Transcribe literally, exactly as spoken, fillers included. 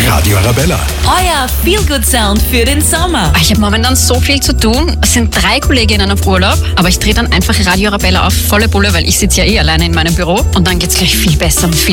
Radio Arabella. Euer Feel-Good-Sound für den Sommer. Ich habe momentan so viel zu tun. Es sind drei Kolleginnen auf Urlaub, aber ich drehe dann einfach Radio Arabella auf volle Bulle, weil ich sitze ja eh alleine in meinem Büro und dann geht's gleich viel besser und viel